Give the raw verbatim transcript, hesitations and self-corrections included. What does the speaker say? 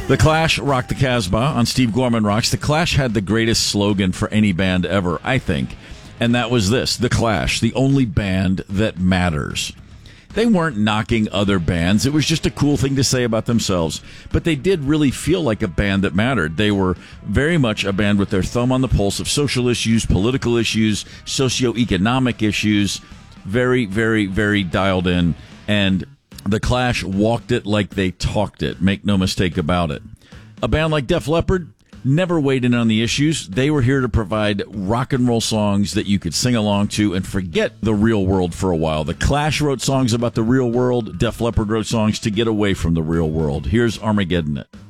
The Clash rocked the Casbah on Steve Gorman Rocks. The Clash had the greatest slogan for any band ever, I think, and that was this: The Clash, the only band that matters. They weren't knocking other bands. It was just a cool thing to say about themselves. But they did really feel like a band that mattered. They were very much a band with their thumb on the pulse of social issues, political issues, socioeconomic issues. Very, very, very dialed in. And The Clash walked it like they talked it. Make no mistake about it. A band like Def Leppard never weighed in on the issues. They were here to provide rock and roll songs that you could sing along to and forget the real world for a while. The Clash wrote songs about the real world. Def Leppard wrote songs to get away from the real world. Here's Armageddon It.